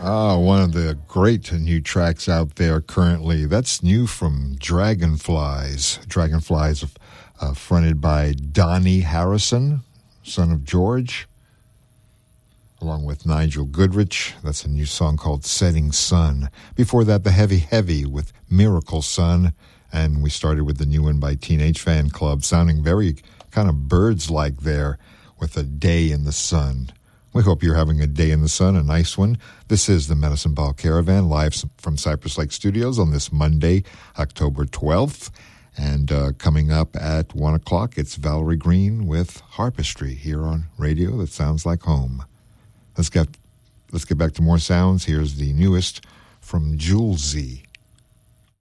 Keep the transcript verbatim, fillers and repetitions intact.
Ah, one of the great new tracks out there currently. That's new from Dragonflies. Dragonflies uh, fronted by Donnie Harrison, son of George, along with Nigel Goodrich. That's a new song called Setting Sun. Before that, The Heavy Heavy with Miracle Sun. And we started with the new one by Teenage Fan Club, sounding very kind of birds-like there with A Day in the Sun. We hope you're having a day in the sun, a nice one. This is the Medicine Ball Caravan, live from Cypress Lake Studios on this Monday, October twelfth. And uh, coming up at one o'clock, it's Valerie Green with Harpistry here on radio that sounds like home. Let's get, let's get back to more sounds. Here's the newest from Julesy.